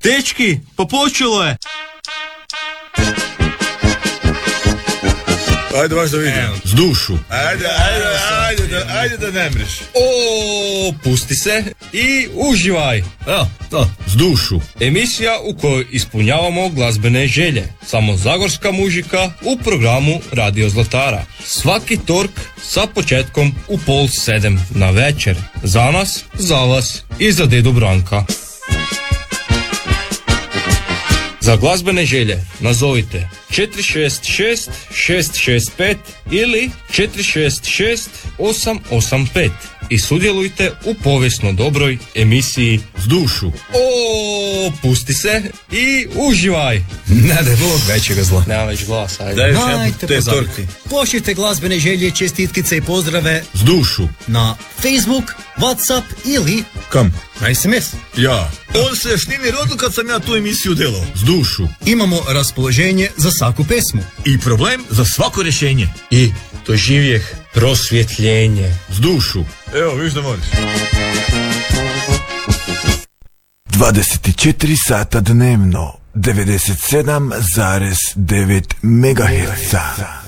Dečki, pa počelo je. Ajde baš da vidim. S dušu. Ajde da ne mreš. O, pusti se i uživaj. Evo, to. S dušu. Emisija u kojoj ispunjavamo glazbene želje. Samo zagorska muzika u programu Radio Zlatara. Svaki tork sa početkom u 6:30 na večer. Za nas, za vas i za dedu Branka. Za glazbene želje nazovite 466 665 ili 466 885 i sudjelujte u povijesno dobroj emisiji S dušu. O, pusti se i uživaj. Ne daj Bog većega zla. Nema već glasa, ajde. Daj još jedan Dajte te pozovite. torki. Pošljite glazbene želje, čestitkice i pozdrave S dušu. na Facebook, Whatsapp ili Kam? na SMS. Ja. On se još nije rodio kad sam ja tu emisiju delao. S dušu. Imamo raspoloženje za svaku pesmu. I problem za svako rješenje. I doživjeh prosvjetljenje. S dušu. Evo, viš da moraš. 24 sata dnevno, 97,9 MHz.